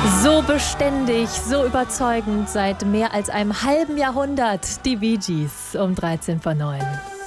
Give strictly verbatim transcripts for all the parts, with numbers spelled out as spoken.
So beständig, so überzeugend seit mehr als einem halben Jahrhundert. Die Bee Gees um dreizehn vor neun.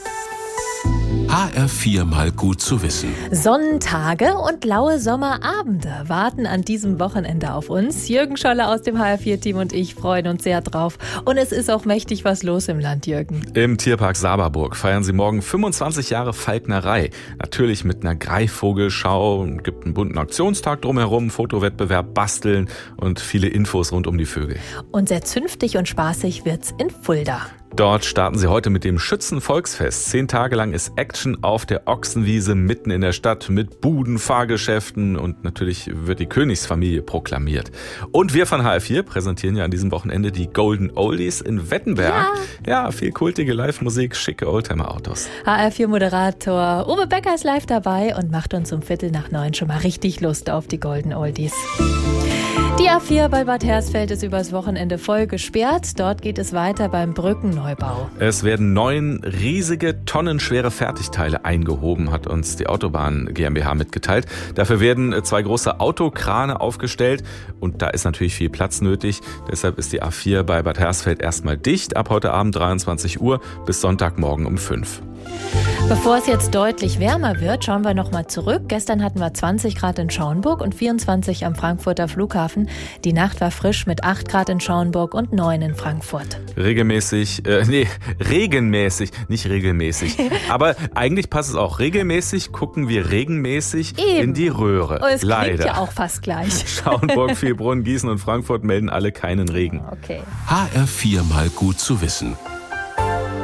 H R vier mal gut zu wissen. Sonnentage und laue Sommerabende warten an diesem Wochenende auf uns. Jürgen Scholle aus dem H R vier Team und ich freuen uns sehr drauf. Und es ist auch mächtig was los im Land, Jürgen. Im Tierpark Saberburg feiern sie morgen fünfundzwanzig Jahre Falknerei. Natürlich mit einer Greifvogelschau, gibt einen bunten Aktionstag drumherum, Fotowettbewerb, Basteln und viele Infos rund um die Vögel. Und sehr zünftig und spaßig wird's in Fulda. Dort starten sie heute mit dem Schützenvolksfest. Zehn Tage lang ist Action auf der Ochsenwiese mitten in der Stadt mit Buden, Fahrgeschäften und natürlich wird die Königsfamilie proklamiert. Und wir von H R vier präsentieren ja an diesem Wochenende die Golden Oldies in Wettenberg. Ja, ja viel kultige Live-Musik, schicke Oldtimer-Autos. H R vier Moderator Uwe Becker ist live dabei und macht uns um Viertel nach neun schon mal richtig Lust auf die Golden Oldies. Die A vier bei Bad Hersfeld ist übers Wochenende voll gesperrt. Dort geht es weiter beim Brückenneubau. Es werden neun riesige, tonnenschwere Fertigteile eingehoben, hat uns die Autobahn GmbH mitgeteilt. Dafür werden zwei große Autokrane aufgestellt und da ist natürlich viel Platz nötig. Deshalb ist die A vier bei Bad Hersfeld erstmal dicht ab heute Abend dreiundzwanzig Uhr bis Sonntagmorgen um fünf. Bevor es jetzt deutlich wärmer wird, schauen wir nochmal zurück. Gestern hatten wir zwanzig Grad in Schauenburg und vierundzwanzig am Frankfurter Flughafen. Die Nacht war frisch mit acht Grad in Schauenburg und neun in Frankfurt. Regelmäßig, äh, nee, regenmäßig, nicht regelmäßig. Aber eigentlich passt es auch. Regelmäßig gucken wir regelmäßig Eben. in die Röhre. Oh, es Leider. klingt ja auch fast gleich. Schauenburg, Vielbrunn, Gießen und Frankfurt melden alle keinen Regen. Okay. H R vier mal gut zu wissen.